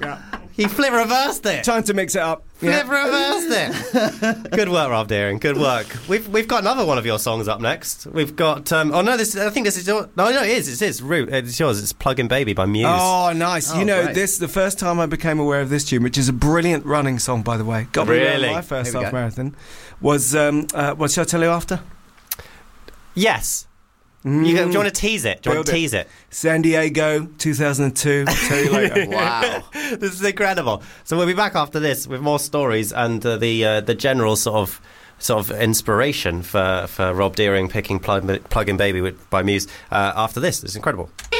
He flip reversed it. Trying to mix it up. Flip reversed it. Good work, Rob Deering. Good work. We've got another one of your songs up next. We've got. I think this is your. No, it is. It is. Root. It's yours. It's "Plug-in Baby" by Muse. Oh, nice. Great. This the first time I became aware of this tune, which is a brilliant running song, by the way. Got me around my first half marathon. Was what shall I tell you after? Yes. Do you want to tease it? San Diego, 2002. Tell you later. Wow. This is incredible. So we'll be back after this with more stories and the general sort of inspiration for Rob Deering picking Plug-in Baby by Muse after this. It's incredible.